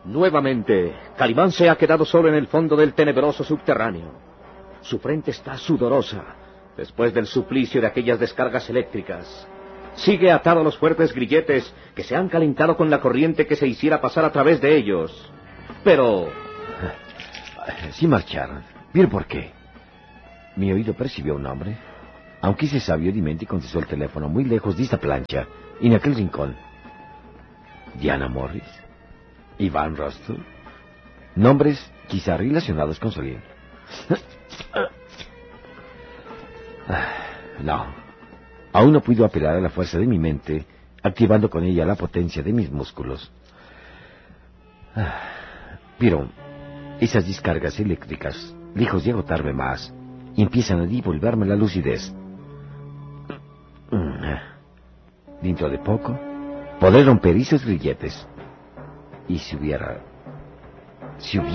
Nuevamente, Calimán se ha quedado solo en el fondo del tenebroso subterráneo. Su frente está sudorosa, después del suplicio de aquellas descargas eléctricas. Sigue atado a los fuertes grilletes que se han calentado con la corriente que se hiciera pasar a través de ellos. Pero... Sí marcharon. ¿Vieron por qué? Mi oído percibió un nombre. Aunque hice sabiamente y contestó el teléfono muy lejos de esta plancha, en aquel rincón. Diana Morris, Iván Rostov, nombres quizá relacionados con Solín. No, aún no puedo apelar a la fuerza de mi mente, activando con ella la potencia de mis músculos. Pero esas descargas eléctricas, lejos de agotarme más, empiezan a devolverme la lucidez. Dentro de poco, podré romper esos grilletes. Y si hubiera